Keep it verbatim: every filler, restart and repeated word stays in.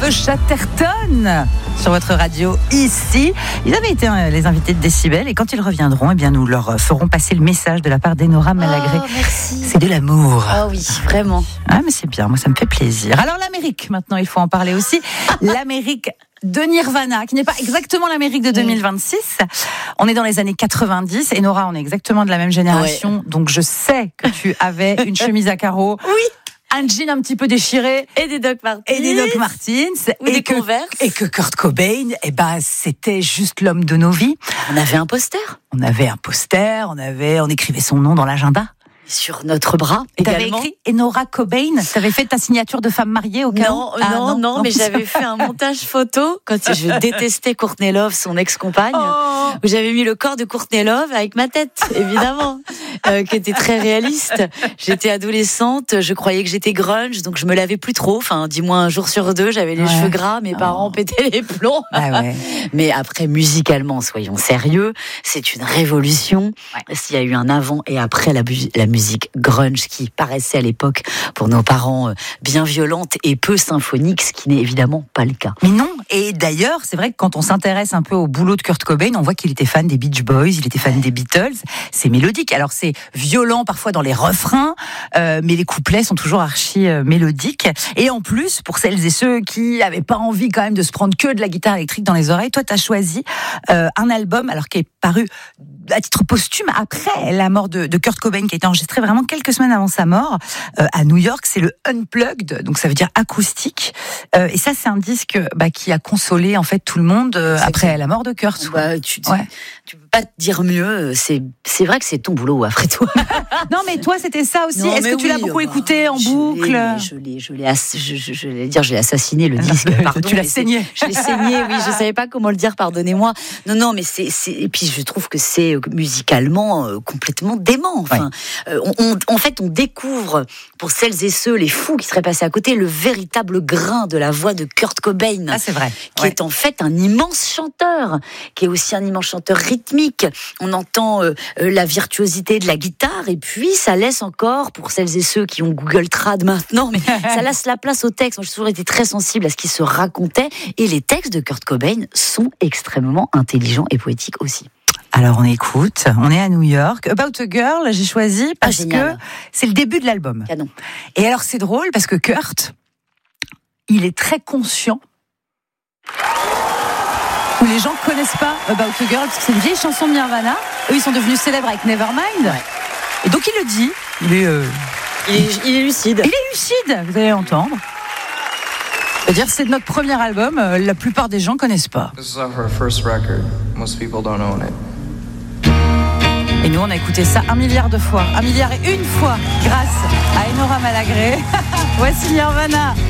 de Chatterton sur votre radio ici. Ils avaient été euh, les invités de Décibel et quand ils reviendront, eh bien nous leur ferons passer le message de la part d'Enora Malagré. Oh, merci. C'est de l'amour. Ah oui, vraiment. Ah mais c'est bien, moi ça me fait plaisir. Alors l'Amérique, maintenant il faut en parler aussi. L'Amérique de Nirvana, qui n'est pas exactement l'Amérique de deux mille vingt-six. On est dans les années quatre-vingt-dix. Et Nora, on est exactement de la même génération. Ouais. Donc je sais que tu avais une chemise à carreaux. Oui. Un jean un petit peu déchiré. Et des Doc Martens. Et des Doc Martens. Ou et des que, Converse. Et que Kurt Cobain, eh ben, c'était juste l'homme de nos vies. On avait un poster. On avait un poster, on avait, on écrivait son nom dans l'agenda. Sur notre bras. Et t'avais écrit Enora Cobain. T'avais fait ta signature de femme mariée au cas non, où ah, non, non, non, mais j'avais fait un montage photo quand je détestais Courtney Love, son ex-compagne, oh. où j'avais mis le corps de Courtney Love avec ma tête, évidemment, euh, qui était très réaliste. J'étais adolescente, je croyais que j'étais grunge, donc je me lavais plus trop. Enfin, dis-moi un jour sur deux, j'avais les ouais. cheveux gras, mes oh. parents pétaient les plombs. Ah ouais. Mais après, musicalement, soyons sérieux, c'est une révolution. Ouais. S'il y a eu un avant et après la, bu- la musique grunge, qui paraissait à l'époque pour nos parents bien violente et peu symphonique, ce qui n'est évidemment pas le cas. Mais non, et d'ailleurs, c'est vrai que quand on s'intéresse un peu au boulot de Kurt Cobain, on voit qu'il était fan des Beach Boys, il était fan des Beatles. C'est mélodique, alors c'est violent parfois dans les refrains, euh, mais les couplets sont toujours archi euh, mélodiques. Et en plus, pour celles et ceux qui n'avaient pas envie quand même de se prendre que de la guitare électrique dans les oreilles, toi, tu as choisi euh, un album, alors qui est paru à titre posthume après la mort de, de Kurt Cobain, qui a été enregistré vraiment quelques semaines avant sa mort euh, à New York. C'est le Unplugged, donc ça veut dire acoustique. Euh, et ça, c'est un disque bah, qui a consolé en fait tout le monde euh, après clair. La mort de Kurt. Bah, tu, ouais. tu peux pas te dire mieux. C'est c'est vrai que c'est ton boulot après toi. Non, mais toi, c'était ça aussi. Non, est-ce que tu oui, l'as beaucoup bah, écouté en je boucle? l'ai, Je l'ai, je l'ai, ass- je, je, je l'ai dire, je l'ai assassiné le disque. Pardon, tu l'as saigné. Je l'ai saigné. Oui, je savais pas comment le dire. Pardonnez-moi. Non, non, mais c'est, c'est et puis je trouve que c'est musicalement euh, complètement dément. Enfin, ouais. euh, on, on, en fait, on découvre pour celles et ceux, les fous qui seraient passés à côté, le véritable grain de la voix de Kurt Cobain. Ah, c'est vrai. Qui ouais. est en fait un immense chanteur, qui est aussi un immense chanteur rythmique. On entend euh, la virtuosité de la guitare, et puis ça laisse encore, pour celles et ceux qui ont Google Trad maintenant, mais ça laisse la place au texte. Moi, j'ai toujours été très sensible à ce qui se racontait, et les textes de Kurt Cobain sont extrêmement intelligents et poétiques aussi. Alors on écoute, on est à New York. About a Girl, j'ai choisi parce ah, que c'est le début de l'album. Canon. Et alors c'est drôle parce que Kurt, il est très conscient où les gens connaissent pas About a Girl parce que c'est une vieille chanson de Nirvana. Eux ils sont devenus célèbres avec Nevermind. Ouais. Et donc il le dit. Il est, euh... il est, il est lucide. Il est lucide, vous allez entendre. C'est-à-dire c'est notre premier album, euh, la plupart des gens connaissent pas. This is our first record. Most people don't own it. Et nous, on a écouté ça un milliard de fois. Un milliard et une fois grâce à Enora Malagré. Voici Nirvana.